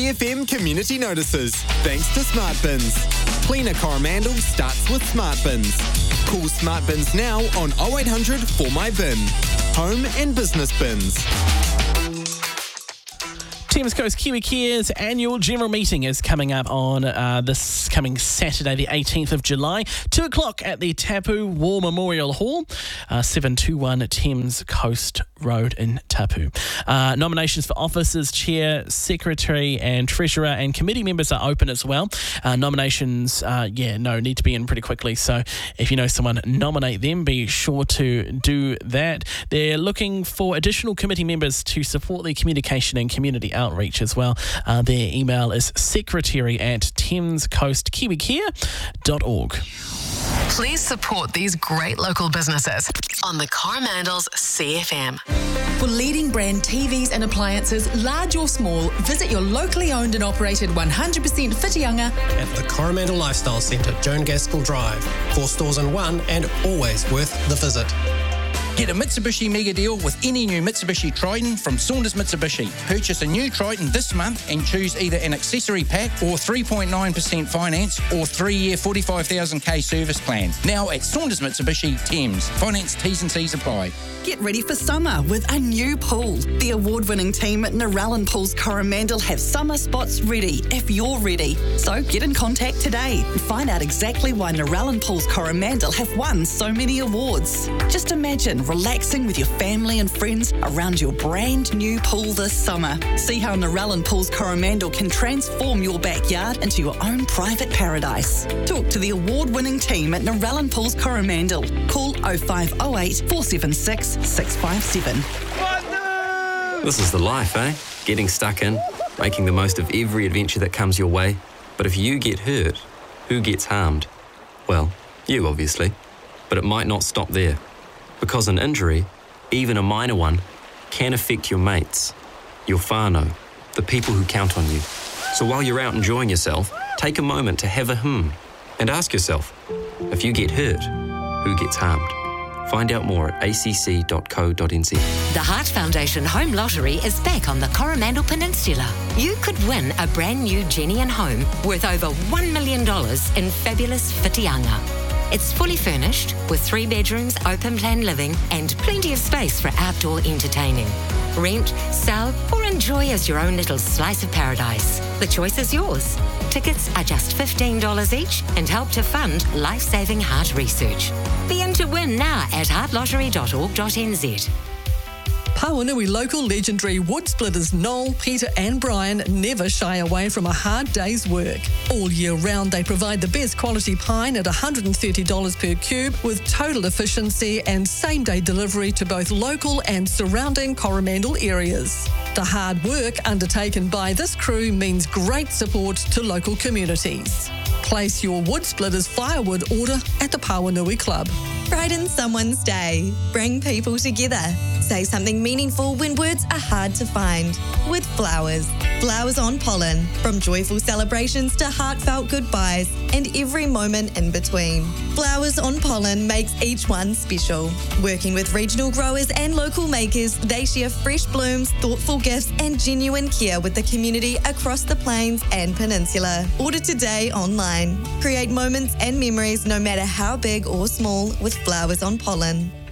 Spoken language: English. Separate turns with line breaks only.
CFM community notices. Thanks to Smart Bins. Cleaner Coromandel starts with Smart Bins. Call Smart Bins now on 0800 for my bin. Home and business bins.
Thames Coast Kiwi Care's annual general meeting is coming up on this coming Saturday, the 18th of July, 2 o'clock at the Tapu War Memorial Hall, 721 Thames Coast Road in Tapu. Nominations for officers, chair, secretary and treasurer and committee members are open as well. Nominations, need to be in pretty quickly. So if you know someone, nominate them. Be sure to do that. They're looking for additional committee members to support the communication and community outreach as well. Their email is secretary@thamescoastkiwicare.org.
Please support these great local businesses on the Coromandels CFM.
For leading brand TVs and appliances, large or small, visit your locally owned and operated 100% Whitianga
at the Coromandel Lifestyle Centre, Joan Gaskell Drive. 4 stores in one and always worth the visit.
Get a Mitsubishi mega deal with any new Mitsubishi Triton from Saunders Mitsubishi. Purchase a new Triton this month and choose either an accessory pack or 3.9% finance or 3-year 45,000k service plan. Now at Saunders Mitsubishi, Thames. Finance T's and C's apply.
Get ready for summer with a new pool. The award-winning team at Narellan Pools Coromandel have summer spots ready if you're ready. So get in contact today and find out exactly why Narellan Pools Coromandel have won so many awards. Just imagine relaxing with your family and friends around your brand new pool this summer. See how Narellan Pools Coromandel can transform your backyard into your own private paradise. Talk to the award-winning team at Narellan Pools Coromandel. Call 0508 476 657.
This is the life, eh? Getting stuck in, making the most of every adventure that comes your way. But if you get hurt, who gets harmed? Well, you obviously. But it might not stop there. Because an injury, even a minor one, can affect your mates, your whānau, the people who count on you. So while you're out enjoying yourself, take a moment to have a and ask yourself, if you get hurt, who gets harmed? Find out more at acc.co.nz.
The Heart Foundation Home Lottery is back on the Coromandel Peninsula. You could win a brand new Jenny and home worth over $1 million in fabulous Whitianga. It's fully furnished with 3 bedrooms, open plan living and plenty of space for outdoor entertaining. Rent, sell or enjoy as your own little slice of paradise. The choice is yours. Tickets are just $15 each and help to fund life-saving heart research. Be in to win now at heartlottery.org.nz.
Pawanui local legendary wood splitters Noel, Peter and Brian never shy away from a hard day's work. All year round they provide the best quality pine at $130 per cube with total efficiency and same-day delivery to both local and surrounding Coromandel areas. The hard work undertaken by this crew means great support to local communities. Place your wood splitters firewood order at the Pawanui Club.
Brighten someone's day. Bring people together. Say something meaningful when words are hard to find. With flowers. Flowers on pollen. From joyful celebrations to heartfelt goodbyes and every moment in between. Flowers on pollen makes each one special. Working with regional growers and local makers, they share fresh blooms, thoughtful gifts and genuine care with the community across the plains and peninsula. Order today online. Create moments and memories no matter how big or small with Flowers on Pollen.